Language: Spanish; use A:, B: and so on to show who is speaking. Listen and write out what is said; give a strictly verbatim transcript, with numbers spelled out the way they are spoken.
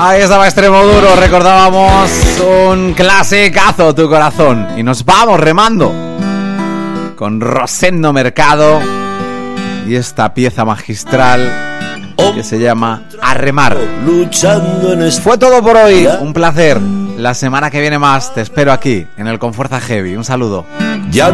A: Ahí estaba Extremoduro, recordábamos un clasicazo, Tu Corazón. Y nos vamos remando con Rosendo Mercado y esta pieza magistral que se llama A Remar. Fue todo por hoy, un placer. La semana que viene más te espero aquí en el Con Fuerza Heavy. Un saludo.